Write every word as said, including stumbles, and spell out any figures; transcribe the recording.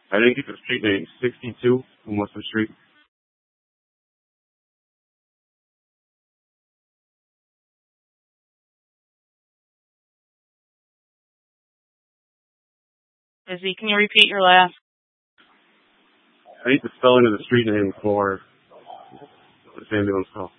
I didn't get the street name. sixty-two Muslim Street. Izzy, can you repeat your last? I need the spelling of the street name for this ambulance call.